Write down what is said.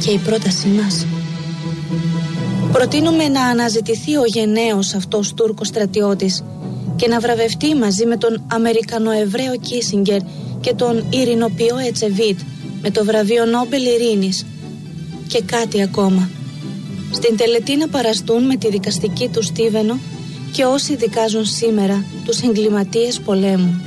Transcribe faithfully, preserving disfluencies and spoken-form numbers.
και η πρότασή μας? Προτείνουμε να αναζητηθεί ο γενναίος αυτός Τούρκος στρατιώτης και να βραβευτεί μαζί με τον Αμερικανοεβραίο Κίσιγκερ και τον Ειρηνοποιό Ετσεβίτ με το βραβείο Νόμπελ Ειρήνης. Και κάτι ακόμα. Στην τελετή να παραστούν με τη δικαστική του στίβενο και όσοι δικάζουν σήμερα τους εγκληματίες πολέμου.